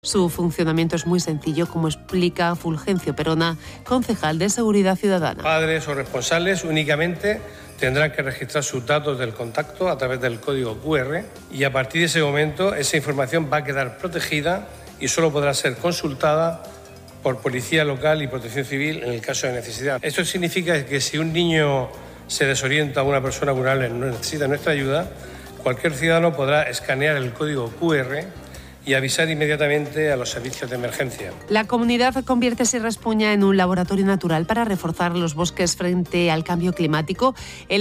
Su funcionamiento es muy sencillo, como explica Fulgencio Perona, concejal de Seguridad Ciudadana. Padres o responsables únicamente tendrán que registrar sus datos del contacto a través del código QR y a partir de ese momento esa información va a quedar protegida y solo podrá ser consultada por Policía Local y Protección Civil en el caso de necesidad. Esto significa que si un niño se desorienta o una persona vulnerable necesita nuestra ayuda, cualquier ciudadano podrá escanear el código QR y avisar inmediatamente a los servicios de emergencia. La comunidad convierte Sierra Espuña en un laboratorio natural para reforzar los bosques frente al cambio climático.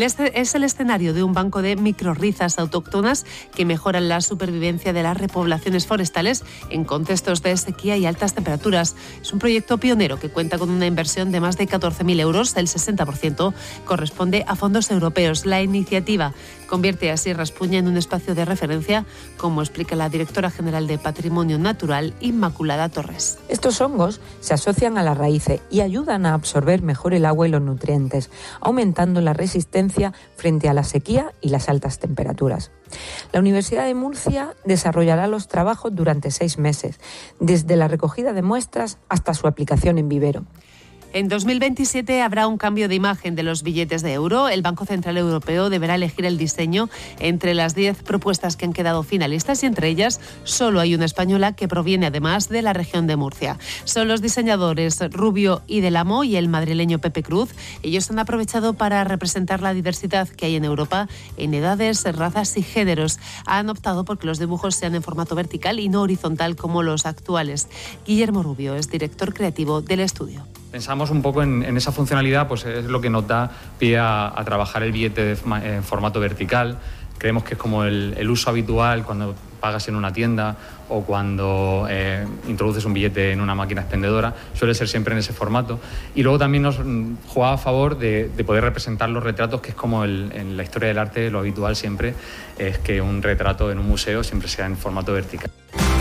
Es el escenario de un banco de microrrizas autóctonas que mejoran la supervivencia de las repoblaciones forestales en contextos de sequía y altas temperaturas. Es un proyecto pionero que cuenta con una inversión de más de 14.000 euros. El 60% corresponde a fondos europeos. La iniciativa convierte a Sierra Espuña en un espacio de referencia, como explica la directora general de Patrimonio Natural, Inmaculada Torres. Estos hongos se asocian a las raíces y ayudan a absorber mejor el agua y los nutrientes, aumentando la resistencia frente a la sequía y las altas temperaturas. La Universidad de Murcia desarrollará los trabajos durante 6 meses, desde la recogida de muestras hasta su aplicación en vivero. En 2027 habrá un cambio de imagen de los billetes de euro. El Banco Central Europeo deberá elegir el diseño entre las 10 propuestas que han quedado finalistas y entre ellas solo hay una española que proviene además de la región de Murcia. Son los diseñadores Rubio y Del Amo y el madrileño Pepe Cruz. Ellos han aprovechado para representar la diversidad que hay en Europa en edades, razas y géneros. Han optado por que los dibujos sean en formato vertical y no horizontal como los actuales. Guillermo Rubio es director creativo del estudio. Pensamos un poco en esa funcionalidad, pues es lo que nos da pie a trabajar el billete en formato vertical. Creemos que es como el uso habitual cuando pagas en una tienda o cuando introduces un billete en una máquina expendedora, suele ser siempre en ese formato. Y luego también nos juega a favor de poder representar los retratos, que es como en la historia del arte lo habitual siempre es que un retrato en un museo siempre sea en formato vertical.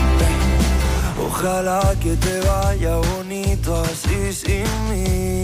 Ojalá que te vaya bonito así sin mí.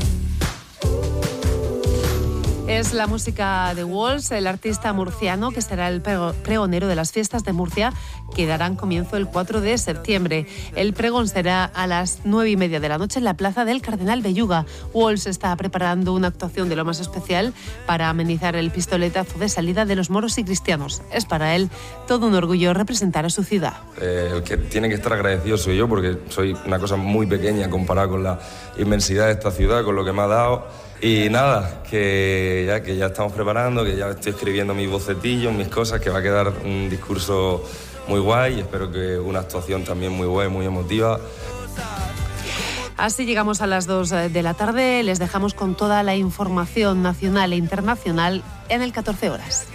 Es la música de Walls, el artista murciano que será el pregonero de las fiestas de Murcia, que darán comienzo el 4 de septiembre. El pregón será a las 9:30 de la noche en la Plaza del Cardenal Belluga. Walls está preparando una actuación de lo más especial para amenizar el pistoletazo de salida de los moros y cristianos. Es para él todo un orgullo representar a su ciudad. El que tiene que estar agradecido soy yo, porque soy una cosa muy pequeña comparado con la inmensidad de esta ciudad, con lo que me ha dado. Y nada, que ya estamos preparando, que ya estoy escribiendo mis bocetillos, mis cosas, que va a quedar un discurso muy guay y espero que una actuación también muy guay, muy emotiva. Así llegamos a las 2 de la tarde, les dejamos con toda la información nacional e internacional en el 14 horas.